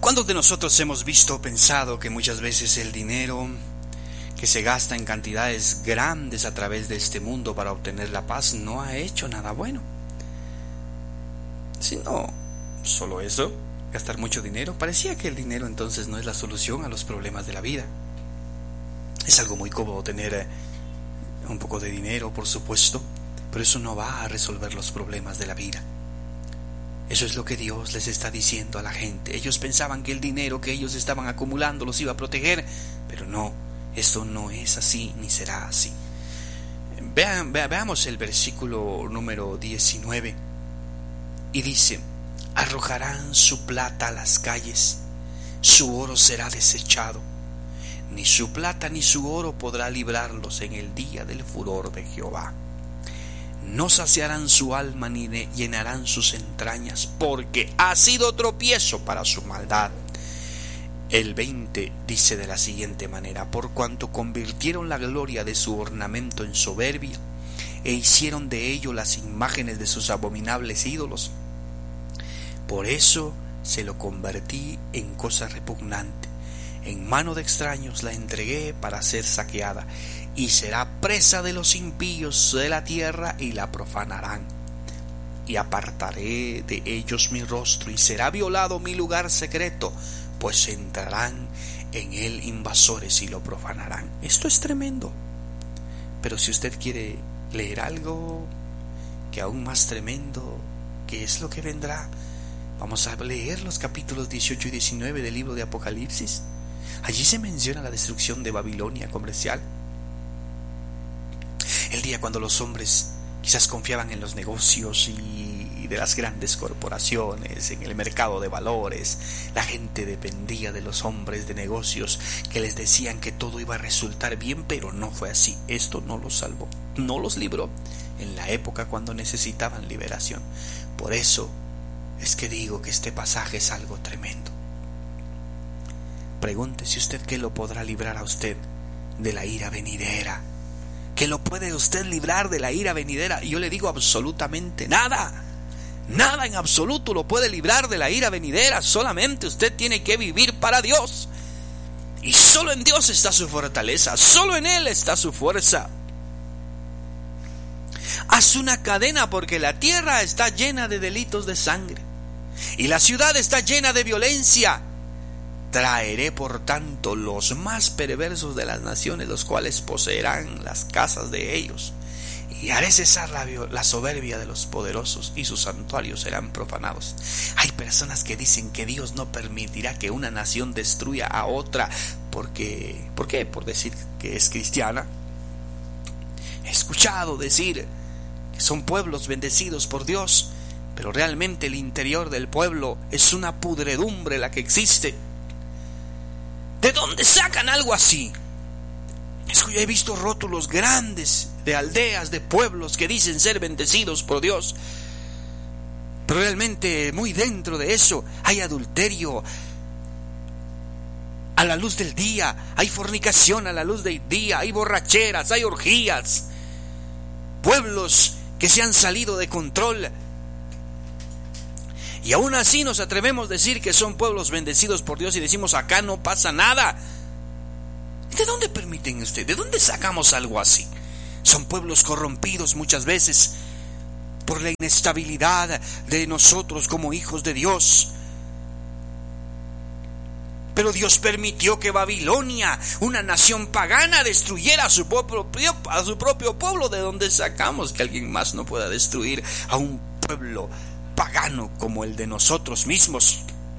¿Cuántos de nosotros hemos visto o pensado que muchas veces el dinero que se gasta en cantidades grandes a través de este mundo para obtener la paz no ha hecho nada bueno? Sino solo eso, gastar mucho dinero. Parecía que el dinero entonces no es la solución a los problemas de la vida. Es algo muy cómodo tener un poco de dinero, por supuesto, pero eso no va a resolver los problemas de la vida. Eso es lo que Dios les está diciendo a la gente. Ellos pensaban que el dinero que ellos estaban acumulando los iba a proteger, pero no, esto no es así ni será así. Veamos el versículo número 19. Y dice: arrojarán su plata a las calles, su oro será desechado. Ni su plata ni su oro podrá librarlos en el día del furor de Jehová. No saciarán su alma ni llenarán sus entrañas, porque ha sido tropiezo para su maldad. El 20 dice de la siguiente manera: por cuanto convirtieron la gloria de su ornamento en soberbia, e hicieron de ello las imágenes de sus abominables ídolos. Por eso se lo convertí en cosa repugnante. En mano de extraños la entregué para ser saqueada, y será presa de los impíos de la tierra y la profanarán. Y apartaré de ellos mi rostro, y será violado mi lugar secreto, pues entrarán en él invasores y lo profanarán. Esto es tremendo. Pero si usted quiere leer algo que aún más tremendo, ¿qué es lo que vendrá? Vamos a leer los capítulos 18 y 19 del libro de Apocalipsis. Allí se menciona la destrucción de Babilonia comercial. El día cuando los hombres quizás confiaban en los negocios y de las grandes corporaciones, en el mercado de valores. La gente dependía de los hombres de negocios que les decían que todo iba a resultar bien, pero no fue así. Esto no los salvó, no los libró en la época cuando necesitaban liberación. Por eso es que digo que este pasaje es algo tremendo. Pregúntese usted qué lo podrá librar a usted de la ira venidera. ¿Qué lo puede usted librar de la ira venidera? Y yo le digo absolutamente nada. Nada en absoluto lo puede librar de la ira venidera. Solamente usted tiene que vivir para Dios. Y solo en Dios está su fortaleza. Solo en Él está su fuerza. Haz una cadena porque la tierra está llena de delitos de sangre. Y la ciudad está llena de violencia. Traeré por tanto los más perversos de las naciones, los cuales poseerán las casas de ellos, y haré cesar la soberbia de los poderosos, y sus santuarios serán profanados. Hay personas que dicen que Dios no permitirá que una nación destruya a otra ¿por qué? Por decir que es cristiana. He escuchado decir que son pueblos bendecidos por Dios, pero realmente el interior del pueblo es una pudredumbre la que existe. ¿De dónde sacan algo así? Es que yo he visto rótulos grandes de aldeas, de pueblos que dicen ser bendecidos por Dios, pero realmente muy dentro de eso hay adulterio a la luz del día, hay fornicación a la luz del día, hay borracheras, hay orgías, pueblos que se han salido de control. Y aún así nos atrevemos a decir que son pueblos bendecidos por Dios y decimos acá no pasa nada. ¿De dónde permiten ustedes? ¿De dónde sacamos algo así? Son pueblos corrompidos muchas veces por la inestabilidad de nosotros como hijos de Dios. Pero Dios permitió que Babilonia, una nación pagana, destruyera a su propio pueblo. ¿De dónde sacamos que alguien más no pueda destruir a un pueblo pagano como el de nosotros mismos?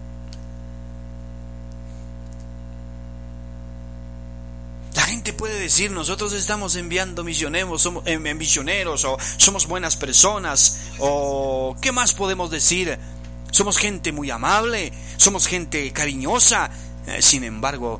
La gente puede decir, nosotros estamos enviando misioneros, o somos buenas personas, o ¿qué más podemos decir? Somos gente muy amable, somos gente cariñosa. Sin embargo,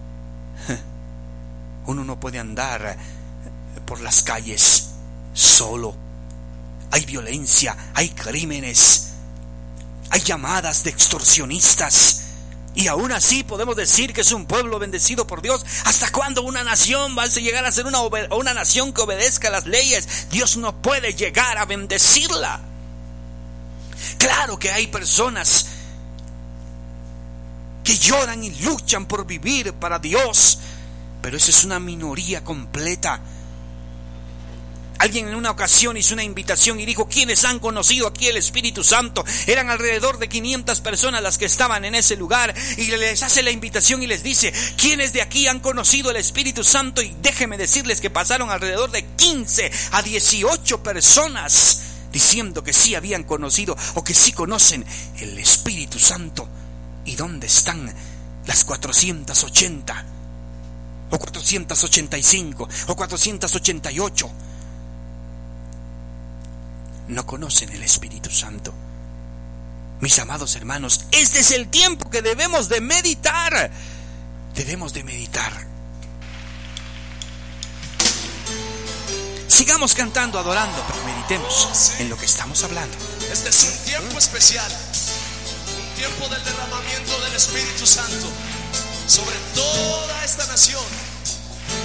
uno no puede andar por las calles solo. Hay violencia, hay crímenes, hay llamadas de extorsionistas. Y aún así podemos decir que es un pueblo bendecido por Dios. ¿Hasta cuándo una nación va a llegar a ser una nación que obedezca las leyes? Dios no puede llegar a bendecirla. Claro que hay personas que lloran y luchan por vivir para Dios, pero esa es una minoría completa. Alguien en una ocasión hizo una invitación y dijo: ¿quiénes han conocido aquí el Espíritu Santo? Eran alrededor de 500 personas las que estaban en ese lugar, y les hace la invitación y les dice: ¿quiénes de aquí han conocido el Espíritu Santo? Y déjenme decirles que pasaron alrededor de 15 a 18 personas diciendo que sí habían conocido o que sí conocen el Espíritu Santo. ¿Y dónde están las 480 o 485 o 488? No conocen el Espíritu Santo. Mis amados hermanos, este es el tiempo que debemos de meditar. Debemos de meditar. Sigamos cantando, adorando, pero meditemos en lo que estamos hablando. Este es un tiempo especial, un tiempo del derramamiento del Espíritu Santo sobre toda esta nación.